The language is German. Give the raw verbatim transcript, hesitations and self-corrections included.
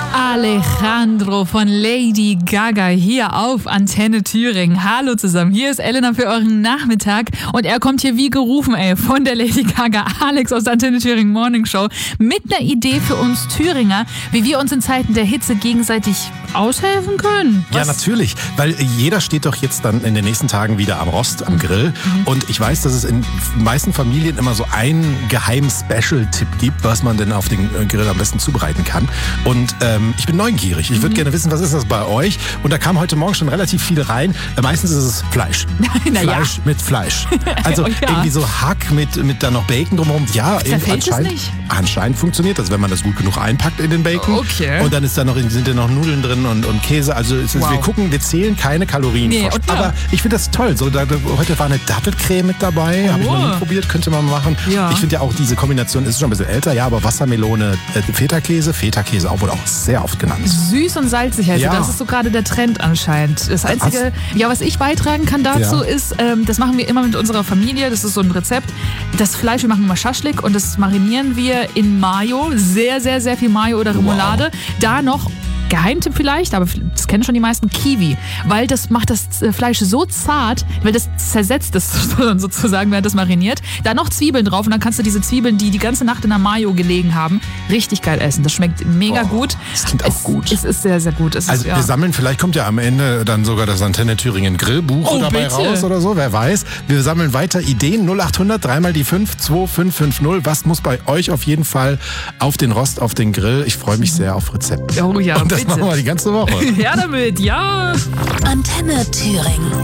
Alejandro von Lady Gaga hier auf Antenne Thüringen. Hallo zusammen, hier ist Elena für euren Nachmittag und er kommt hier wie gerufen, ey, von der Lady Gaga, Alex aus der Antenne Thüringen Morning Show, mit einer Idee für uns Thüringer, wie wir uns in Zeiten der Hitze gegenseitig aushelfen können. Was? Ja, natürlich, weil jeder steht doch jetzt dann in den nächsten Tagen wieder am Rost, am Grill. Mhm. Und ich weiß, dass es in den meisten Familien immer so einen geheimen Special-Tipp gibt, was man denn auf den Grill am besten zubereiten kann. Und ähm, ich bin neugierig. Ich würde mhm. gerne wissen, was ist das bei euch? Und da kam heute Morgen schon relativ viel rein. Meistens ist es Fleisch. Na, Fleisch ja. mit Fleisch. Also ja. irgendwie so Hack mit, mit dann noch Bacon drumherum. Ja, anscheinend, nicht? anscheinend funktioniert das, wenn man das gut genug einpackt in den Bacon. Okay. Und dann ist da noch, sind da noch Nudeln drin und, und Käse. Also es ist, wow. wir gucken, wir zählen keine Kalorien. Nee, und ja. Aber ich finde das toll. So, da, heute war eine Dattelcreme mit dabei. Oh. Habe ich noch nie probiert, könnte man machen. Ja. Ich finde ja auch diese Kombination ist schon ein bisschen älter. Ja, aber Wassermelone, äh, Feta-Käse. Feta-Käse auch, wurde auch sehr oft genannt. Süß und salzig, also ja. das ist so gerade der Trend anscheinend. Das Einzige, was? ja, was ich beitragen kann dazu ja. ist, ähm, das machen wir immer mit unserer Familie, das ist so ein Rezept. Das Fleisch, wir machen immer Schaschlik und das marinieren wir in Mayo, sehr, sehr, sehr viel Mayo oder Remoulade. Wow. Da noch Geheimtipp vielleicht, aber das kennen schon die meisten, Kiwi. Weil das macht das Fleisch so zart, weil das zersetzt es sozusagen, während das mariniert. Da noch Zwiebeln drauf und dann kannst du diese Zwiebeln, die die ganze Nacht in der Mayo gelegen haben, richtig geil essen. Das schmeckt mega oh, gut. Das klingt auch es, gut. Es ist sehr, sehr gut. Es also ist, ja. wir sammeln, vielleicht kommt ja am Ende dann sogar das Antenne Thüringen Grillbuch oh, dabei bitte. raus oder so, wer weiß. Wir sammeln weiter Ideen. null acht hundert, dreimal die fünf, zwei fünf fünf null. Was muss bei euch auf jeden Fall auf den Rost, auf den Grill? Ich freue mich sehr auf Rezepte. Oh ja, und das bitte. machen wir die ganze Woche. Ja, damit, ja. Antenne Thüringen.